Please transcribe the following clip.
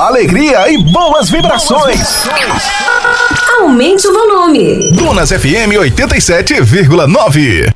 alegria e boas vibrações. Aumente o volume. Dunas FM 87,9.